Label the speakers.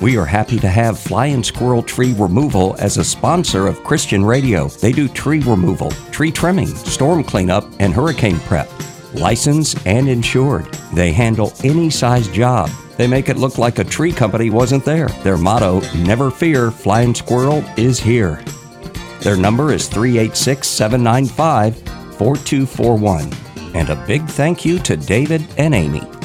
Speaker 1: We are happy to have Flying Squirrel Tree Removal as a sponsor of Christian Radio. They do tree removal, tree trimming, storm cleanup, and hurricane prep. Licensed and insured. They handle any size job. They make it look like a tree company wasn't there. Their motto, never fear, Flying Squirrel is here. Their number is 386-795-4241. And a big thank you to David and Amy.